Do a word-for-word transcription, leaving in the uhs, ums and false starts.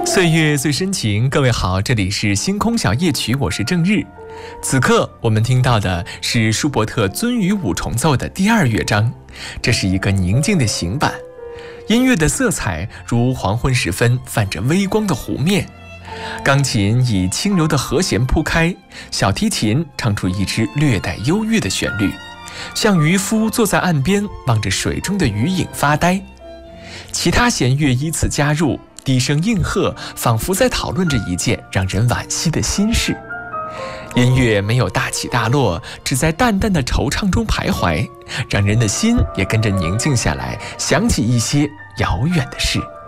岁月最深情，各位好，这里是星空小夜曲，我是郑日。此刻我们听到的是舒伯特鳟鱼五重奏的第二乐章，这是一个宁静的行板，音乐的色彩如黄昏时分泛着微光的湖面，钢琴以轻柔的和弦铺开，小提琴唱出一支略带忧郁的旋律，像渔夫坐在岸边望着水中的鱼影发呆。其他弦乐依次加入，低声应和，仿佛在讨论着一件让人惋惜的心事。音乐没有大起大落，只在淡淡的惆怅中徘徊，让人的心也跟着宁静下来，想起一些遥远的事。